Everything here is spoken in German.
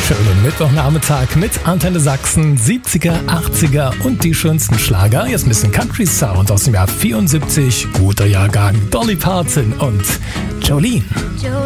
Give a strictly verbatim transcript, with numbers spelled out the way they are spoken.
Schönen Mittwochnachmittag mit Antenne Sachsen, siebziger, achtziger und die schönsten Schlager. Jetzt ein bisschen Country Sound aus dem Jahr vierundsiebzig. Guter Jahrgang, Dolly Parton und Jolene.